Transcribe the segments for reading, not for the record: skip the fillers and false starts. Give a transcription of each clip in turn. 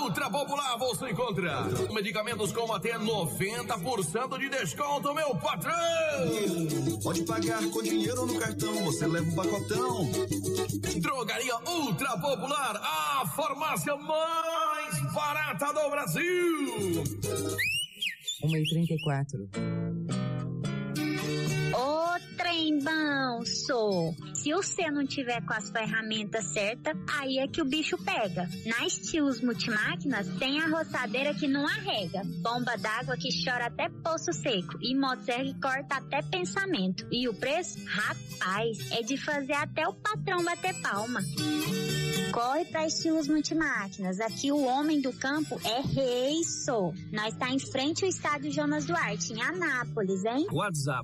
Ultra Popular você encontra medicamentos com até 90% de desconto, meu patrão. Pode pagar com dinheiro ou no cartão, você leva um pacotão. Drogaria Ultra Popular, a farmácia mais barata do Brasil. 1,34. Ô, trem bom, sou. Se você não tiver com as ferramentas certas, aí é que o bicho pega. Na Estilos Multimáquinas tem a roçadeira que não arrega, bomba d'água que chora até poço seco e motosserra que corta até pensamento. E o preço? Rapaz, é de fazer até o patrão bater palma. Corre pra Estilos Multimáquinas. Aqui o homem do campo é rei, sou. Nós tá em frente ao estádio Jonas Duarte, em Anápolis, hein? WhatsApp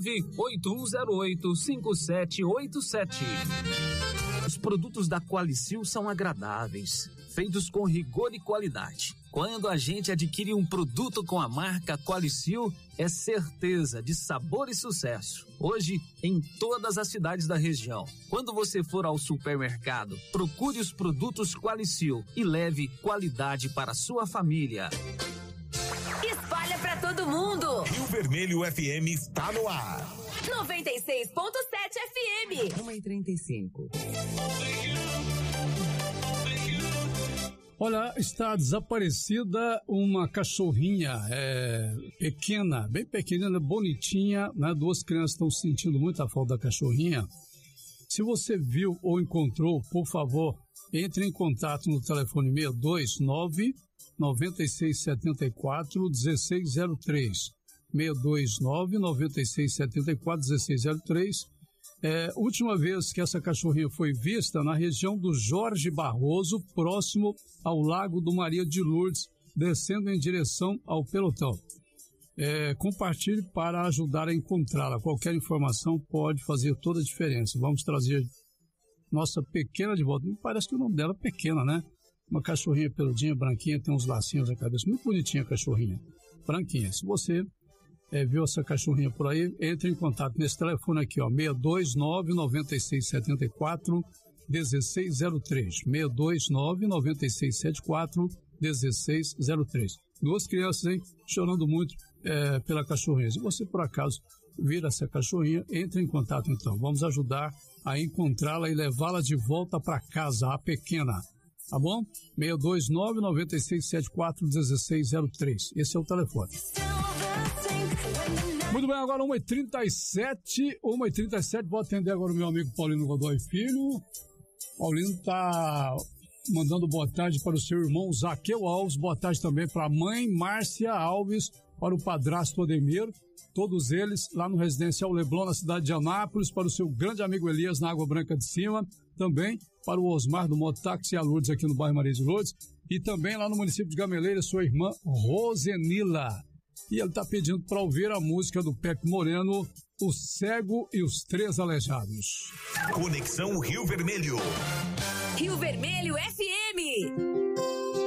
981085787. Os produtos da Qualicil são agradáveis, feitos com rigor e qualidade. Quando a gente adquire um produto com a marca Qualicil, é certeza de sabor e sucesso. Hoje, em todas as cidades da região. Quando você for ao supermercado, procure os produtos Qualicil e leve qualidade para a sua família. Espalha pra todo mundo. Rio Vermelho FM está no ar. 96.7 FM. 1,35. Olha, está desaparecida uma cachorrinha pequena, bem pequenina, bonitinha, né? Duas crianças estão sentindo muita falta da cachorrinha. Se você viu ou encontrou, por favor, entre em contato no telefone 629 9674 1603. 629 9674 1603. Última vez que essa cachorrinha foi vista na região do Jorge Barroso, próximo ao Lago do Maria de Lourdes, descendo em direção ao pelotão. Compartilhe para ajudar a encontrá-la. Qualquer informação pode fazer toda a diferença. Vamos trazer nossa pequena de volta. Me parece que o nome dela é pequena, né? Uma cachorrinha peludinha, branquinha, tem uns lacinhos na cabeça. Muito bonitinha a cachorrinha, branquinha. Se você viu essa cachorrinha por aí, entre em contato nesse telefone aqui, ó, 629-9674-1603. 629-9674-1603. Duas crianças, hein, chorando muito pela cachorrinha. Se você, por acaso, vir essa cachorrinha, entre em contato então. Vamos ajudar a encontrá-la e levá-la de volta para casa, a pequena. Tá bom? 629-9674-1603. Esse é o telefone. Muito bem, agora 1h37, vou atender agora o meu amigo Paulino Godoy Filho. Paulino tá mandando boa tarde para o seu irmão Zaqueu Alves, boa tarde também para a mãe Márcia Alves, para o padrasto Ademir, todos eles lá no Residencial Leblon, na cidade de Anápolis, para o seu grande amigo Elias, na Água Branca de Cima, também para o Osmar do Mototáxi e a Lourdes, aqui no bairro Maria de Lourdes, e também lá no município de Gameleira, sua irmã Rosenila. E ele está pedindo para ouvir a música do Pepe Moreno, O Cego e os Três Aleijados. Conexão Rio Vermelho. Rio Vermelho FM.